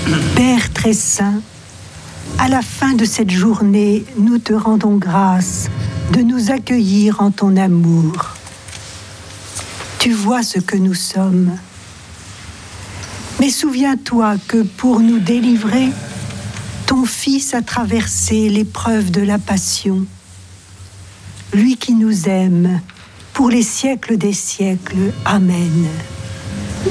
Père très saint, à la fin de cette journée, nous te rendons grâce de nous accueillir en ton amour. Tu vois ce que nous sommes. Mais souviens-toi que pour nous délivrer, ton Fils a traversé l'épreuve de la passion. Lui qui nous aime pour les siècles des siècles. Amen.